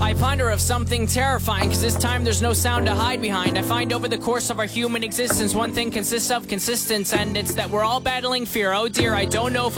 I ponder of something terrifying, cause this time there's no sound to hide behind. I find over the course of our human existence, one thing consists of consistence, and it's that we're all battling fear. Oh dear, I don't know if